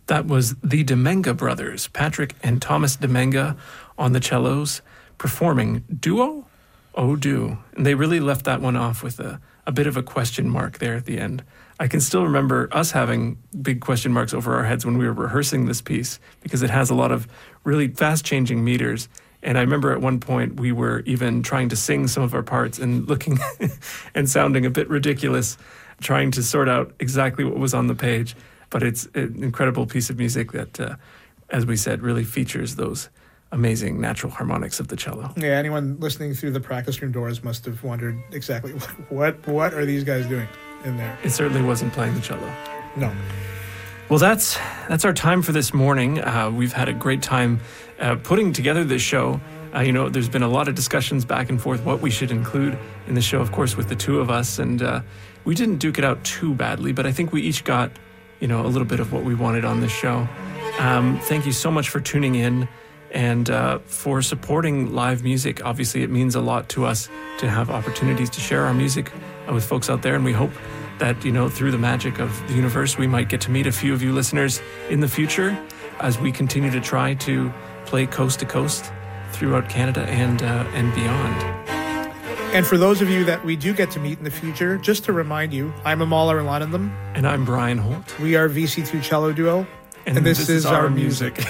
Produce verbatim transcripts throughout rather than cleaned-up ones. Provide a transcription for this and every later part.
That was the Demenga brothers, Patrick and Thomas Demenga on the cellos, performing Duo O Do. And they really left that one off with a, a bit of a question mark there at the end. I can still remember us having big question marks over our heads when we were rehearsing this piece because it has a lot of really fast-changing meters. And I remember at one point we were even trying to sing some of our parts and looking and sounding a bit ridiculous, trying to sort out exactly what was on the page. But it's an incredible piece of music that, uh, as we said, really features those amazing natural harmonics of the cello. Yeah, anyone listening through the practice room doors must have wondered exactly what what, what are these guys doing in there. It certainly wasn't playing the cello. No. Well, that's that's our time for this morning. Uh, we've had a great time uh, putting together this show. Uh, you know, there's been a lot of discussions back and forth what we should include in the show, of course, with the two of us. And uh, we didn't duke it out too badly, but I think we each got, you know, a little bit of what we wanted on this show. Um, thank you so much for tuning in and uh, for supporting live music. Obviously, it means a lot to us to have opportunities to share our music uh, with folks out there. And we hope that, you know, through the magic of the universe, we might get to meet a few of you listeners in the future as we continue to try to play coast to coast throughout Canada and uh, and beyond. And for those of you that we do get to meet in the future, just to remind you, I'm Amal Arulanandam. And I'm Brian Holt. We are V C two Cello Duo. And, and this, this is, is our, our music. music.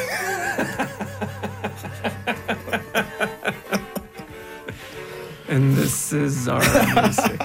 And this is our music.